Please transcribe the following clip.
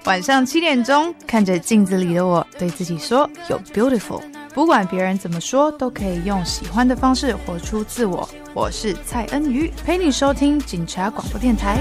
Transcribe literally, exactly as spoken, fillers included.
晚上七点钟，看着镜子里的我，对自己说 You're beautiful。不管别人怎么说，都可以用喜欢的方式活出自我。我是蔡恩瑜，陪你收听警察广播电台。